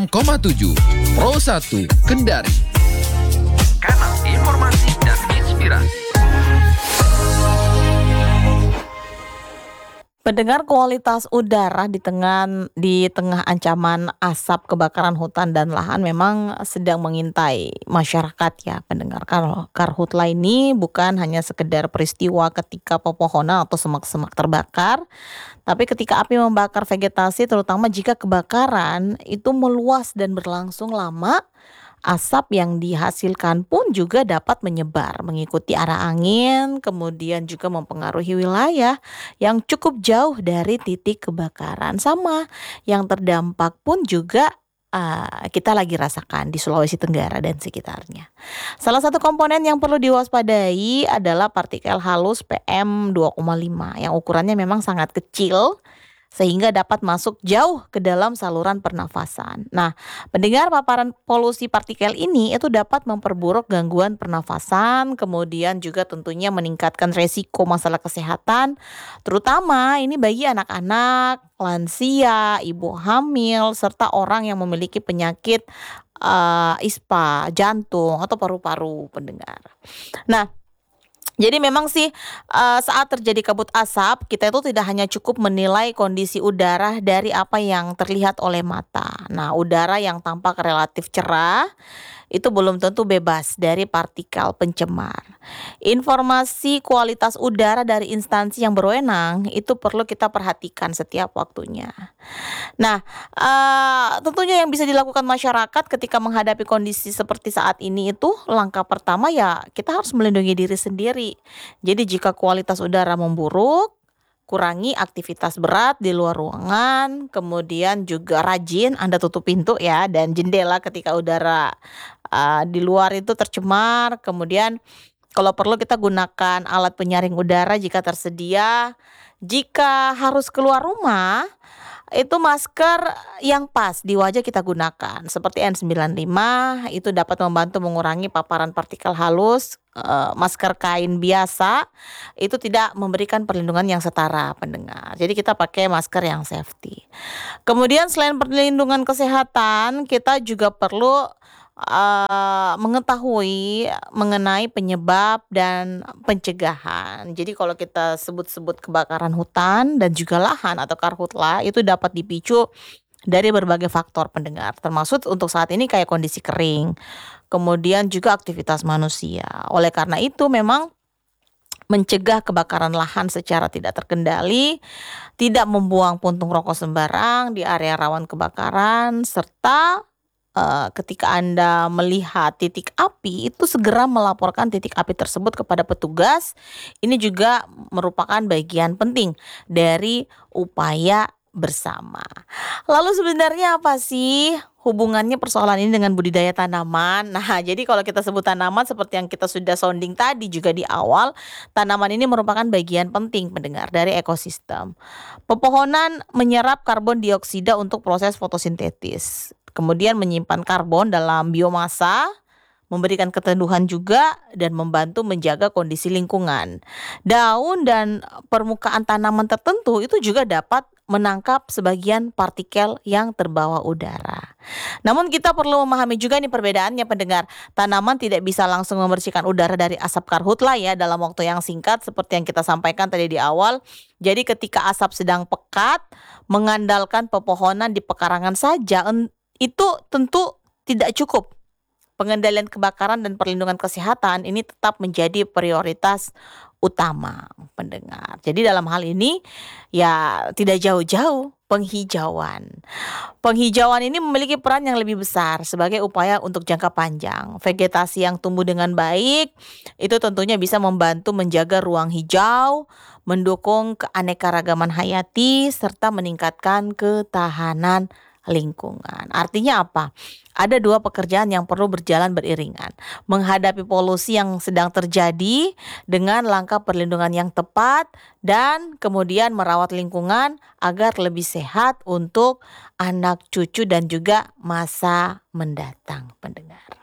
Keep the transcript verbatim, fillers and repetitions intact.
koma tujuh Pro satu Kendari. Kanal informasi dan inspirasi. Pendengar, kualitas udara di tengah di tengah ancaman asap kebakaran hutan dan lahan memang sedang mengintai masyarakat ya pendengar. Kar- Karhutla ini bukan hanya sekedar peristiwa ketika pepohonan atau semak-semak terbakar, tapi ketika api membakar vegetasi, terutama jika kebakaran itu meluas dan berlangsung lama. Asap yang dihasilkan pun juga dapat menyebar mengikuti arah angin, kemudian juga mempengaruhi wilayah yang cukup jauh dari titik kebakaran. Sama yang terdampak pun juga uh, kita lagi rasakan di Sulawesi Tenggara dan sekitarnya. Salah satu komponen yang perlu diwaspadai adalah partikel halus P M dua koma lima yang ukurannya memang sangat kecil, sehingga dapat masuk jauh ke dalam saluran pernafasan. Nah, pendengar, paparan polusi partikel ini itu dapat memperburuk gangguan pernafasan, kemudian juga tentunya meningkatkan resiko masalah kesehatan, terutama ini bagi anak-anak, lansia, ibu hamil, serta orang yang memiliki penyakit uh, ispa, jantung, atau paru-paru, pendengar. Nah, jadi memang sih uh, saat terjadi kabut asap, kita itu tidak hanya cukup menilai kondisi udara dari apa yang terlihat oleh mata. Nah, udara yang tampak relatif cerah itu belum tentu bebas dari partikel pencemar. Informasi kualitas udara dari instansi yang berwenang itu perlu kita perhatikan setiap waktunya. Nah, uh, tentunya yang bisa dilakukan masyarakat ketika menghadapi kondisi seperti saat ini itu, langkah pertama ya kita harus melindungi diri sendiri. Jadi jika kualitas udara memburuk, kurangi aktivitas berat di luar ruangan, kemudian juga rajin Anda tutup pintu ya dan jendela ketika udara uh, di luar itu tercemar. Kemudian kalau perlu kita gunakan alat penyaring udara jika tersedia. Jika harus keluar rumah, itu masker yang pas di wajah kita gunakan seperti N sembilan lima, itu dapat membantu mengurangi paparan partikel halus. Uh, masker kain biasa itu tidak memberikan perlindungan yang setara, pendengar. Jadi kita pakai masker yang safety. Kemudian selain perlindungan kesehatan, kita juga perlu uh, mengetahui mengenai penyebab dan pencegahan. Jadi kalau kita sebut-sebut kebakaran hutan dan juga lahan atau karhutla itu dapat dipicu dari berbagai faktor, pendengar, termasuk untuk saat ini kayak kondisi kering, kemudian juga aktivitas manusia. Oleh karena itu memang mencegah kebakaran lahan secara tidak terkendali, tidak membuang puntung rokok sembarang di area rawan kebakaran, serta Uh, ketika Anda melihat titik api itu segera melaporkan titik api tersebut kepada petugas. Ini juga merupakan bagian penting dari upaya bersama. Lalu sebenarnya apa sih hubungannya persoalan ini dengan budidaya tanaman? Nah, jadi kalau kita sebut tanaman seperti yang kita sudah sounding tadi juga di awal, tanaman ini merupakan bagian penting, pendengar, dari ekosistem. Pepohonan menyerap karbon dioksida untuk proses fotosintesis, kemudian menyimpan karbon dalam biomasa, memberikan keteduhan juga, dan membantu menjaga kondisi lingkungan. Daun dan permukaan tanaman tertentu itu juga dapat menangkap sebagian partikel yang terbawa udara. Namun kita perlu memahami juga nih perbedaannya, pendengar. Tanaman tidak bisa langsung membersihkan udara dari asap karhutla ya dalam waktu yang singkat seperti yang kita sampaikan tadi di awal. Jadi ketika asap sedang pekat, mengandalkan pepohonan di pekarangan saja itu tentu tidak cukup. Pengendalian kebakaran dan perlindungan kesehatan ini tetap menjadi prioritas utama, pendengar. Jadi dalam hal ini ya tidak jauh-jauh penghijauan. Penghijauan ini memiliki peran yang lebih besar sebagai upaya untuk jangka panjang. Vegetasi yang tumbuh dengan baik itu tentunya bisa membantu menjaga ruang hijau, mendukung keanekaragaman hayati, serta meningkatkan ketahanan lingkungan. Artinya apa? Ada dua pekerjaan yang perlu berjalan beriringan. Menghadapi polusi yang sedang terjadi dengan langkah perlindungan yang tepat, dan kemudian merawat lingkungan agar lebih sehat untuk anak cucu dan juga masa mendatang, pendengar.